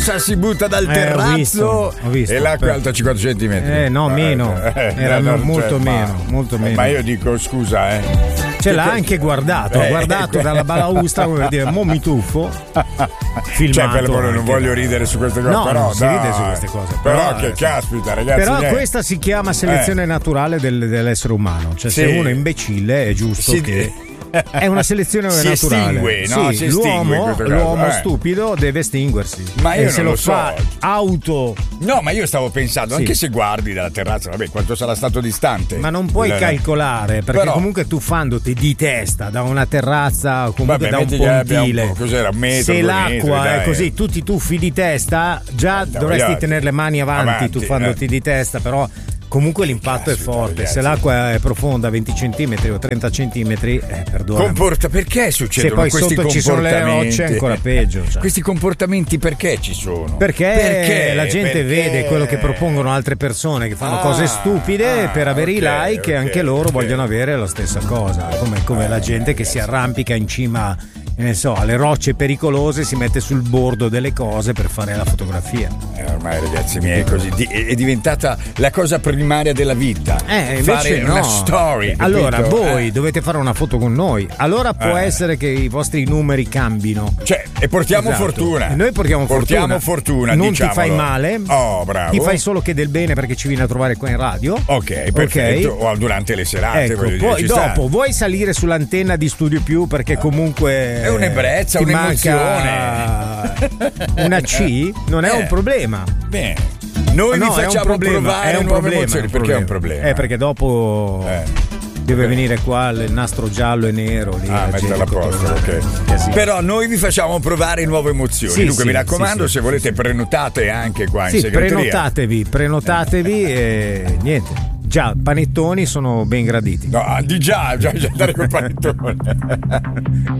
corsa, si butta dal terrazzo ho visto, e l'acqua è alta 50 centimetri. No, meno. Era molto meno, molto meno. Ma io dico, scusa, Ce l'ha anche guardato, ha guardato dalla balaustra come per dire, mo mi tuffo. Filmato. Cioè, non voglio ridere su queste cose, no, però non si ride su queste cose. Però che caspita, ragazzi. Però questa si chiama selezione naturale dell'essere umano. Cioè, se uno è imbecille, è giusto che. È una selezione naturale. Si l'uomo stupido deve estinguersi. Ma io se non lo so. fa auto. No, ma io stavo pensando, anche se guardi dalla terrazza, vabbè, quanto sarà stato distante. Ma non puoi calcolare, perché comunque tuffandoti di testa da una terrazza o comunque da un pontile. Cos'era? Un metro, se l'acqua metri, è così, tu ti tuffi di testa, già dovresti tenere le mani avanti tuffandoti di testa, però. Comunque l'impatto è forte, ragazzi. Se l'acqua è profonda 20 cm o 30 cm, perdona. Perché succedono questi sotto comportamenti? Ci sono le rocce, ancora peggio. Cioè. Questi comportamenti perché ci sono? Perché la gente vede quello che propongono altre persone che fanno cose stupide per avere i like e anche loro vogliono avere la stessa cosa. Come la gente che si arrampica in cima, ne so, alle rocce pericolose, si mette sul bordo delle cose per fare la fotografia. Ormai, ragazzi miei, così è diventata la cosa primaria della vita. Fare una story. Capito? Allora voi dovete fare una foto con noi. Allora può essere che i vostri numeri cambino. Cioè, e portiamo fortuna. E noi portiamo fortuna. Non ti fai male. Oh, bravo. Ti fai solo che del bene perché ci vieni a trovare qua in radio. Ok, perfetto. O durante le serate. Ecco, poi dopo vuoi salire sull'antenna di Studio Più perché comunque è un'ebbrezza, un'emozione. Una C non è un problema. Bene. Noi vi facciamo provare nuove emozioni. Perché è un problema? Perché dopo deve venire qua il nastro giallo e nero lì. Metterla a posto, ok. Però noi vi facciamo provare nuove emozioni. Dunque mi raccomando, se volete prenotate anche qua in segreteria. Prenotatevi e niente. Già, panettoni sono ben graditi. No, di già andare col panettone.